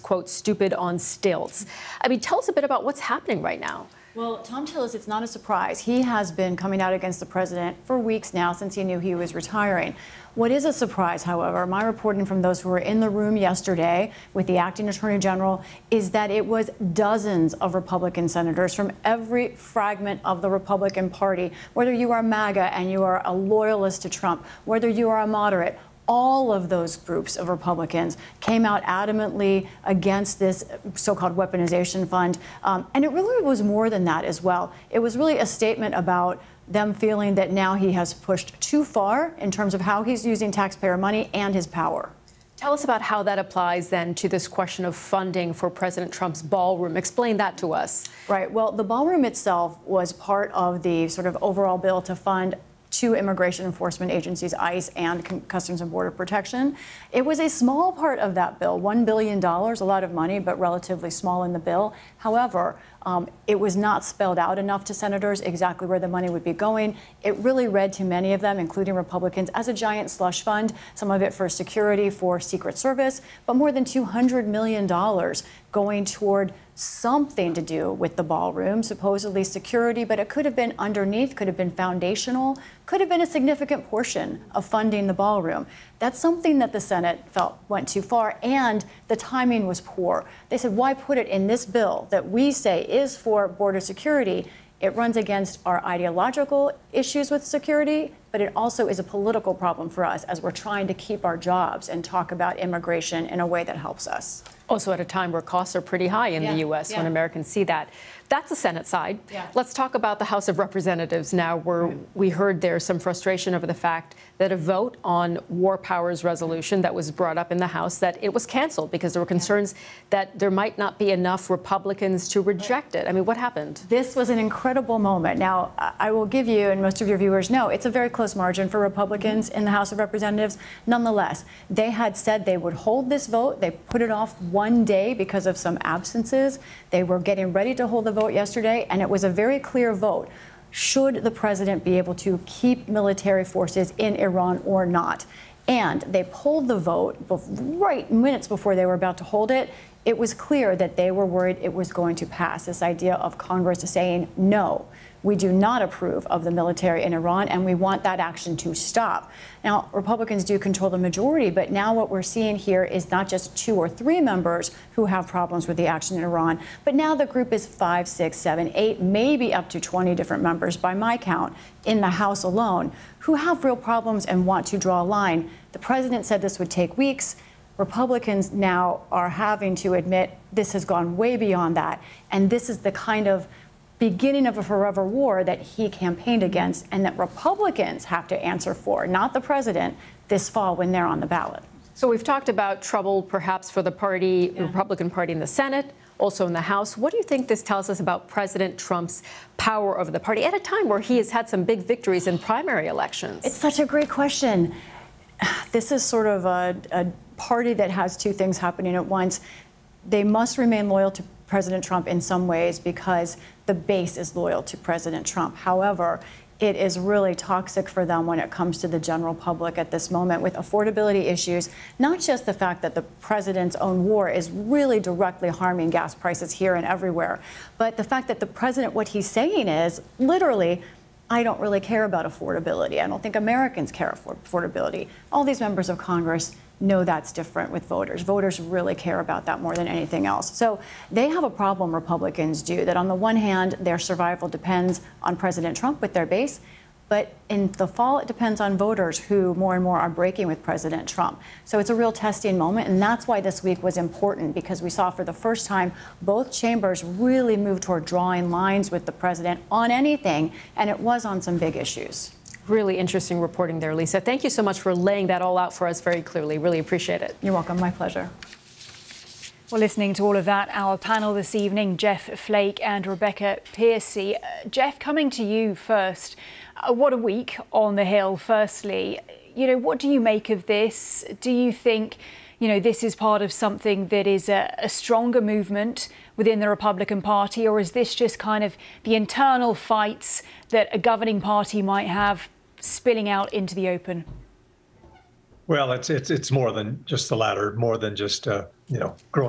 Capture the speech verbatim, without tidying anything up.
quote, stupid on stilts. I mean, tell us a bit about what's happening right now. Well, Thom Tillis, it's not a surprise. He has been coming out against the president for weeks now since he knew he was retiring. What is a surprise, however, my reporting from those who were in the room yesterday with the acting attorney general is that it was dozens of Republican senators from every fragment of the Republican Party, whether you are MAGA and you are a loyalist to Trump, whether you are a moderate. All of those groups of Republicans came out adamantly against this so-called weaponization fund. Um, and it really was more than that as well. It was really a statement about them feeling that now he has pushed too far in terms of how he's using taxpayer money and his power. Tell us about how that applies then to this question of funding for President Trump's ballroom. Explain that to us. Right. Well, the ballroom itself was part of the sort of overall bill to fund two immigration enforcement agencies, ICE and Customs and Border Protection. It was a small part of that bill, one billion dollars, a lot of money, but relatively small in the bill. However, um, it was not spelled out enough to senators exactly where the money would be going. It really read to many of them, including Republicans, as a giant slush fund, some of it for security, for Secret Service, but more than two hundred million dollars going toward something to do with the ballroom, supposedly security, but it could have been underneath, could have been foundational, could have been a significant portion of funding the ballroom. That's something that the Senate felt went too far, and the timing was poor. They said, why put it in this bill that we say is for border security? It runs against our ideological issues with security, but it also is a political problem for us as we're trying to keep our jobs and talk about immigration in a way that helps us. Also at a time where costs are pretty high in yeah, the U S yeah. when Americans see that. That's the Senate side. Yeah. Let's talk about the House of Representatives now, where right. we heard there's some frustration over the fact that a vote on War Powers resolution that was brought up in the House, that it was canceled because there were concerns yeah. that there might not be enough Republicans to reject it. I mean, what happened? This was an incredible moment. Now, I will give you, and most of your viewers know, it's a very close margin for Republicans in the House of Representatives. Nonetheless, they had said they would hold this vote. They put it off one day because of some absences. They were getting ready to hold the vote yesterday, and it was a very clear vote. Should the president be able to keep military forces in Iran or not? And they pulled the vote right minutes before they were about to hold it. It was clear that they were worried it was going to pass, this idea of Congress saying, no, we do not approve of the military in Iran, and we want that action to stop. Now, Republicans do control the majority, but now what we're seeing here is not just two or three members who have problems with the action in Iran, but now the group is five, six, seven, eight, maybe up to twenty different members by my count in the House alone who have real problems and want to draw a line. The president said this would take weeks. Republicans now are having to admit this has gone way beyond that, and this is the kind of beginning of a forever war that he campaigned against and that Republicans have to answer for, not the president, this fall when they're on the ballot. So we've talked about trouble perhaps for the party, yeah. the Republican Party in the Senate, also in the House. What do you think this tells us about President Trump's power over the party at a time where he has had some big victories in primary elections? It's such a great question. This is sort of a, a party that has two things happening at once. They must remain loyal to President Trump in some ways because the base is loyal to President Trump. However, it is really toxic for them when it comes to the general public at this moment with affordability issues, not just the fact that the president's own war is really directly harming gas prices here and everywhere, but the fact that the president, what he's saying is literally, I don't really care about affordability. I don't think Americans care about affordability. All these members of Congress know that's different with voters. Voters really care about that more than anything else. So they have a problem, Republicans do, that on the one hand, their survival depends on President Trump with their base, but in the fall, it depends on voters who more and more are breaking with President Trump. So it's a real testing moment, and that's why this week was important, because we saw for the first time both chambers really move toward drawing lines with the president on anything, and it was on some big issues. Really interesting reporting there, Lisa. Thank you so much for laying that all out for us very clearly. Really appreciate it. You're welcome. My pleasure. Well, listening to all of that, our panel this evening, Jeff Flake and Rebecca Piercy. Uh, Jeff, coming to you first. Uh, what a week on the Hill, firstly. You know, what do you make of this? Do you think, you know, this is part of something that is a, a stronger movement within the Republican Party, or is this just kind of the internal fights that a governing party might have spilling out into the open? Well, it's it's it's more than just the latter, more than just uh, you know growing